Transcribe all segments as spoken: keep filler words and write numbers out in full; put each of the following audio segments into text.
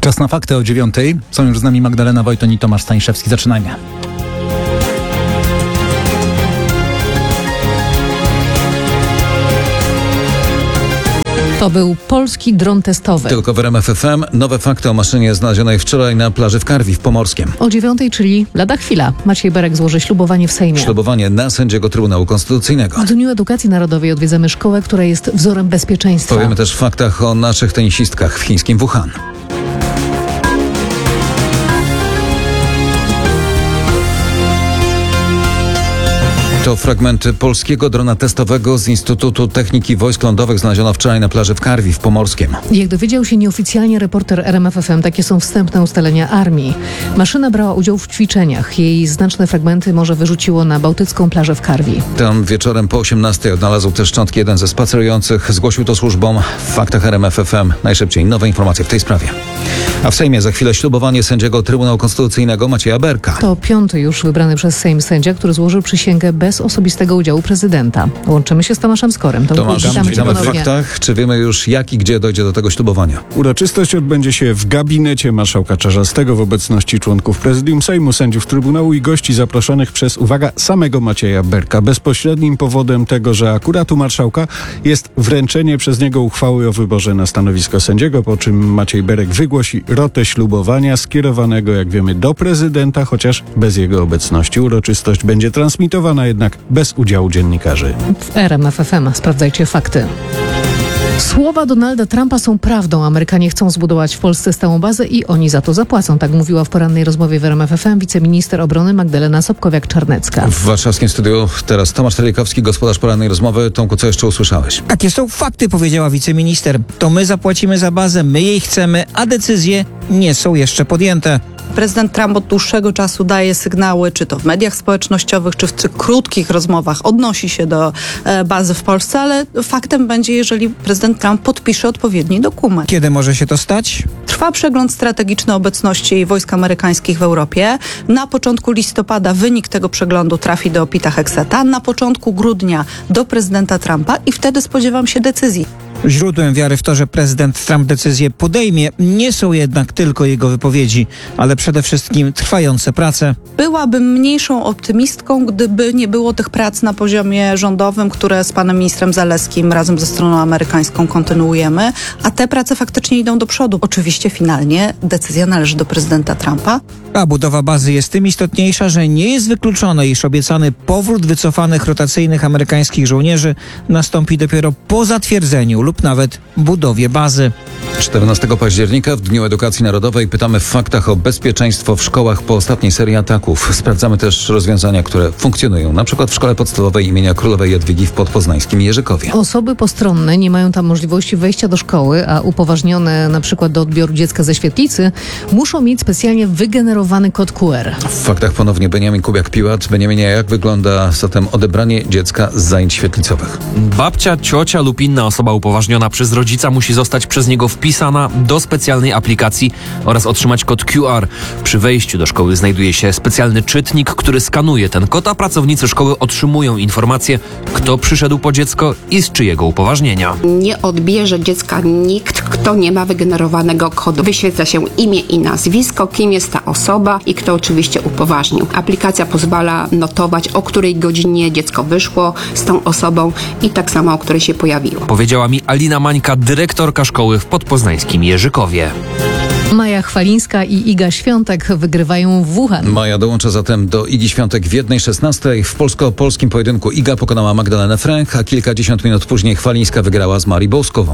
Czas na fakty o dziewiątej. Są już z nami Magdalena Wojton i Tomasz Staniszewski. Zaczynajmy. To był polski dron testowy. Tylko w R M F F M nowe fakty o maszynie znalezionej wczoraj na plaży w Karwi w Pomorskiem. O dziewiątej, czyli lada chwila, Maciej Berek złoży ślubowanie w Sejmie. Ślubowanie na sędziego Trybunału Konstytucyjnego. W Dniu Edukacji Narodowej odwiedzamy szkołę, która jest wzorem bezpieczeństwa. Powiemy też w faktach o naszych tenisistkach w chińskim Wuhan. To fragmenty polskiego drona testowego z Instytutu Techniki Wojsk Lądowych znaleziono wczoraj na plaży w Karwi w Pomorskiem. Jak dowiedział się nieoficjalnie reporter R M F F M, takie są wstępne ustalenia armii. Maszyna brała udział w ćwiczeniach. Jej znaczne fragmenty morze wyrzuciło na bałtycką plażę w Karwi. Tam wieczorem po osiemnastej odnalazł też szczątki jeden ze spacerujących. Zgłosił to służbom. W faktach R M F F M najszybciej nowe informacje w tej sprawie. A w Sejmie za chwilę ślubowanie sędziego Trybunału Konstytucyjnego Macieja Berka. To piąty już wybrany przez Sejm sędzia, który złożył przysięgę bez osobistego udziału prezydenta. Łączymy się z Tomaszem Skorem. Tomasz, witamy w faktach. Czy wiemy już, jak i gdzie dojdzie do tego ślubowania? Uroczystość odbędzie się w gabinecie marszałka Czarzastego w obecności członków Prezydium Sejmu, sędziów Trybunału i gości zaproszonych przez, uwaga, samego Macieja Berka. Bezpośrednim powodem tego, że akurat u marszałka jest wręczenie przez niego uchwały o wyborze na stanowisko sędziego, po czym Maciej Berek wygłosi rotę ślubowania skierowanego, jak wiemy, do prezydenta, chociaż bez jego obecności. Uroczystość będzie transmitowana jednak bez udziału dziennikarzy. W R M F F M sprawdzajcie fakty. Słowa Donalda Trumpa są prawdą. Amerykanie chcą zbudować w Polsce stałą bazę i oni za to zapłacą. Tak mówiła w porannej rozmowie w R M F F M wiceminister obrony Magdalena Sobkowiak-Czarnecka. W warszawskim studiu teraz Tomasz Telikowski, gospodarz porannej rozmowy. Tomku, co jeszcze usłyszałeś? Takie są fakty, powiedziała wiceminister. To my zapłacimy za bazę, my jej chcemy, a decyzje nie są jeszcze podjęte. Prezydent Trump od dłuższego czasu daje sygnały, czy to w mediach społecznościowych, czy w tych krótkich rozmowach odnosi się do e, bazy w Polsce, ale faktem będzie, jeżeli prezydent Trump podpisze odpowiedni dokument. Kiedy może się to stać? Trwa przegląd strategiczny obecności wojsk amerykańskich w Europie. Na początku listopada wynik tego przeglądu trafi do Pita Hexeta, na początku grudnia do prezydenta Trumpa i wtedy spodziewam się decyzji. Źródłem wiary w to, że prezydent Trump decyzję podejmie, nie są jednak tylko jego wypowiedzi, ale przede wszystkim trwające prace. Byłabym mniejszą optymistką, gdyby nie było tych prac na poziomie rządowym, które z panem ministrem Zalewskim razem ze stroną amerykańską kontynuujemy, a te prace faktycznie idą do przodu. Oczywiście finalnie decyzja należy do prezydenta Trumpa. A budowa bazy jest tym istotniejsza, że nie jest wykluczone, iż obiecany powrót wycofanych rotacyjnych amerykańskich żołnierzy nastąpi dopiero po zatwierdzeniu lub nawet budowie bazy. czternastego października w Dniu Edukacji Narodowej pytamy w faktach o bezpieczeństwo w szkołach po ostatniej serii ataków. Sprawdzamy też rozwiązania, które funkcjonują, na przykład w Szkole Podstawowej imienia Królowej Jadwigi w podpoznańskim Jerzykowie. Osoby postronne nie mają tam możliwości wejścia do szkoły, a upoważnione na przykład do odbioru dziecka ze świetlicy muszą mieć specjalnie wygenerowany kod Q R. W faktach ponownie Beniamin Kubiak-Piłat. Beniaminie, jak wygląda zatem odebranie dziecka z zajęć świetlicowych? Babcia, ciocia lub inna osoba upoważniona przez rodzica musi zostać przez niego wpisana do specjalnej aplikacji oraz otrzymać kod Q R. Przy wejściu do szkoły znajduje się specjalny czytnik, który skanuje ten kod, a pracownicy szkoły otrzymują informację, kto przyszedł po dziecko i z czyjego upoważnienia. Nie odbierze dziecka nikt, kto nie ma wygenerowanego kodu. Wyświetla się imię i nazwisko, kim jest ta osoba i kto oczywiście upoważnił. Aplikacja pozwala notować, o której godzinie dziecko wyszło z tą osobą i tak samo, o której się pojawiło. Powiedziała mi Alina Mańka, dyrektorka szkoły w podpoznańskim Jerzykowie. Maja Chwalińska i Iga Świątek wygrywają w Wuhan. Maja dołącza zatem do Igi Świątek w jednej szesnastej. W polsko-polskim pojedynku Iga pokonała Magdalenę Frank, a kilkadziesiąt minut później Chwalińska wygrała z Marii Boskową.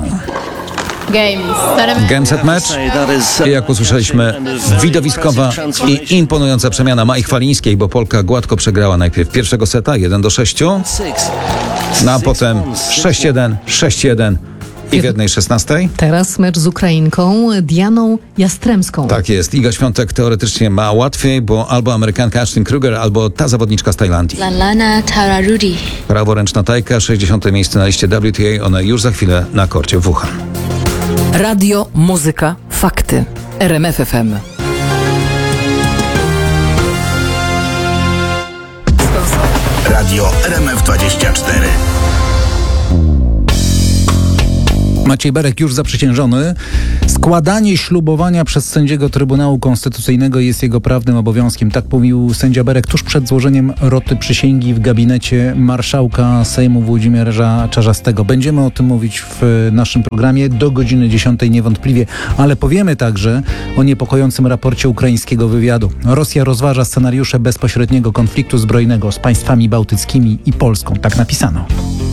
Game set match. I jak usłyszeliśmy, widowiskowa i imponująca przemiana Mai Chwalińskiej, bo Polka gładko przegrała najpierw pierwszego seta jeden do sześciu, no a potem sześć jeden, sześć jeden i w jednej szesnastej. Teraz mecz z Ukrainką Dianą Jastremską. Tak jest. Iga Świątek teoretycznie ma łatwiej, bo albo Amerykanka Ashlyn Kruger, albo ta zawodniczka z Tajlandii. Lalana Tararuri. Praworęczna Tajka, sześćdziesiąte miejsce na liście W T A. Ona już za chwilę na korcie w Wuhan. Radio, muzyka, fakty. R M F F M. Radio R M F dwadzieścia cztery. Maciej Berek już zaprzysiężony. Składanie ślubowania przez sędziego Trybunału Konstytucyjnego jest jego prawnym obowiązkiem. Tak mówił sędzia Berek tuż przed złożeniem roty przysięgi w gabinecie marszałka Sejmu Włodzimierza Czarzastego. Będziemy o tym mówić w naszym programie do godziny dziesiątej niewątpliwie, ale powiemy także o niepokojącym raporcie ukraińskiego wywiadu. Rosja rozważa scenariusze bezpośredniego konfliktu zbrojnego z państwami bałtyckimi i Polską. Tak napisano.